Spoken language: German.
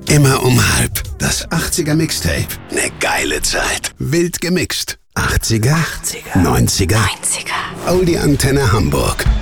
Immer um 12:30. Das 80er Mixtape. Ne geile Zeit. Wild gemixt. 80er, 90er. Oldie Antenne Hamburg.